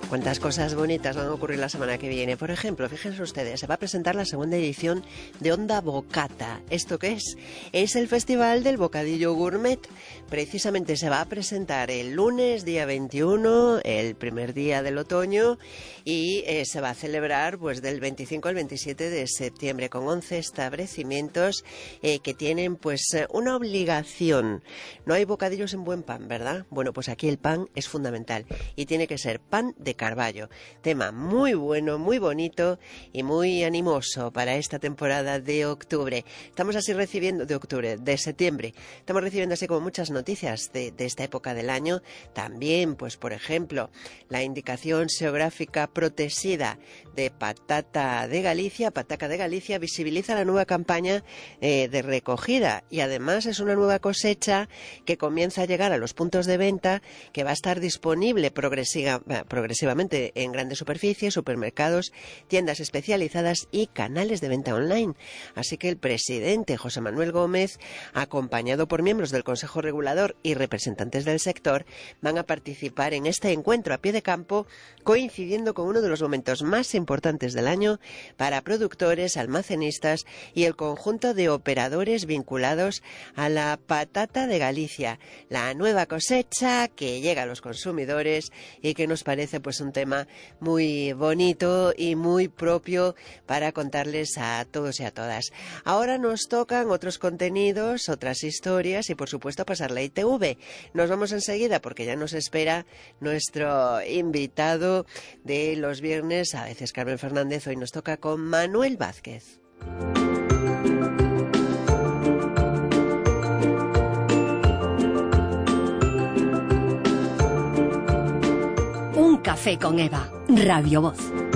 Cuántas cosas bonitas van a ocurrir la semana que viene. Por ejemplo, fíjense ustedes, se va a presentar la segunda edición de Onda Bocata. ¿Esto qué es? Es el Festival del Bocadillo Gourmet. Precisamente se va a presentar el lunes, día 21, el primer día del otoño, y se va a celebrar pues del 25 al 27 de septiembre con 11 establecimientos que tienen pues una obligación. No hay bocadillos en buen pan, ¿verdad? Bueno, pues aquí el pan es fundamental y tiene que ser pan de Carballo. Tema muy bueno, muy bonito y muy animoso para esta temporada de octubre. Estamos así recibiendo, de septiembre, estamos recibiendo así como muchas noticias de esta época del año. También, pues por ejemplo, la indicación geográfica protegida de Pataca de Galicia visibiliza la nueva campaña de recogida y además es una nueva cosecha que comienza a llegar a los puntos de venta, que va a estar disponible progresivamente en grandes superficies, supermercados, tiendas especializadas y canales de venta online. Así que el presidente José Manuel Gómez, acompañado por miembros del Consejo Regulador y representantes del sector, van a participar en este encuentro a pie de campo, coincidiendo con uno de los momentos más importantes del año para productores, almacenistas y el conjunto de operadores vinculados a la patata de Galicia, la nueva cosecha que llega a los consumidores y que nos parece pues un tema muy bonito y muy propio para contarles a todos y a todas. Ahora nos tocan otros contenidos, otras historias y por supuesto pasar la ITV. Nos vamos enseguida porque ya nos espera nuestro invitado de los viernes, a veces Carmen Fernández. Hoy nos toca con Manuel Vázquez. Un café con Eva, Radio Voz.